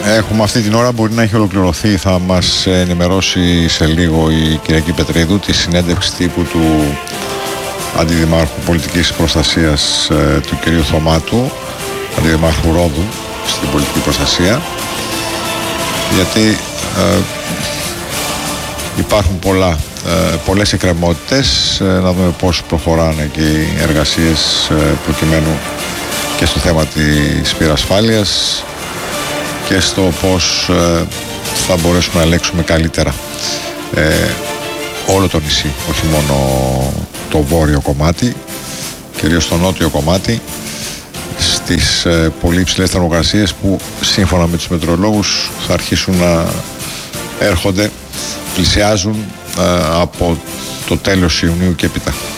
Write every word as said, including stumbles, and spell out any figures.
έχουμε αυτή την ώρα, μπορεί να έχει ολοκληρωθεί, θα μας ενημερώσει σε λίγο η Κυριακή Πετρίδου, τη συνέντευξη τύπου του Αντιδημάρχου Πολιτικής Προστασίας ε, του κ. Θωμάτου, Αντιδημάρχου Ρόδου στην Πολιτική Προστασία, γιατί ε, υπάρχουν πολλά, ε, πολλές εκκρεμότητες, ε, να δούμε πώς προχωράνε και οι εργασίες ε, προκειμένου και στο θέμα της πυρασφάλειας και στο πώς ε, θα μπορέσουμε να ελέγξουμε καλύτερα ε, όλο το νησί, όχι μόνο το βόρειο κομμάτι, κυρίως το νότιο κομμάτι, στις ε, πολύ υψηλές θερμοκρασίες που σύμφωνα με τους μετεωρολόγους θα αρχίσουν να έρχονται, πλησιάζουν ε, από το τέλος Ιουνίου και έπειτα.